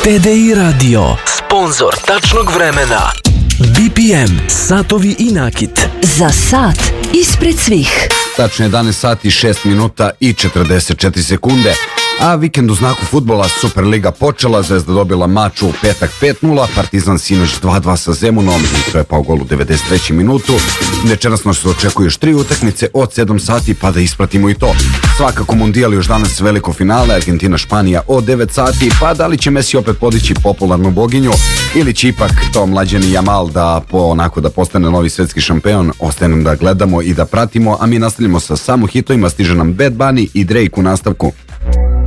TDI Radio, sponzor tačnog vremena. BPM, satovi i nakit. Za sat ispred svih. Tačno 11 sati 6 minuta i 44 sekunde. A vikend u znaku fudbala, Superliga počela, Zvezda dobila mač u petak 5-0, Partizan sinoć 2-2 sa Zemunom i to je pao gol u 93. minutu. Večeras nas očekuju još 3 utakmice od 7 sati pa da ispratimo i to. Svakako mundijal još danas veliko finale, Argentina-Španija od 9 sati, pa da li će Messi opet podići popularnu boginju ili će ipak to mlađeni Jamal da postane novi svetski šampion. Ostaje nam da gledamo i da pratimo, a mi nastavljamo sa samo hitovima, stiže nam Bad Bunny i Drake u nastavku.